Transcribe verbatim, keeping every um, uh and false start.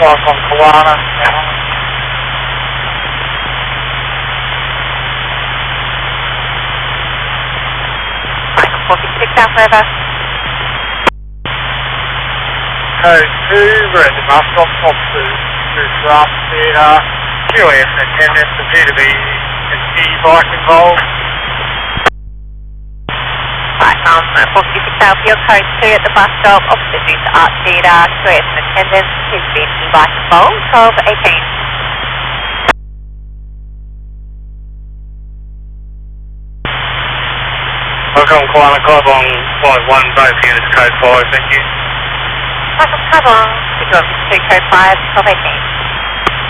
Welcome, Kiwana. forty-six South River. Code two, we're at the bus stop, top two, two draft theatre, Q S attendance appear to be an e-bike involved. Right, um, forty-six South, your code two at the bus stop, opposite due to Art Theatre, Q S attendance, appears to be an e-bike involved, twelve eighteen. Welcome, Kiwana Club on flight one, both units code five, thank you. Welcome, Club on, two code five, twelve eighteen.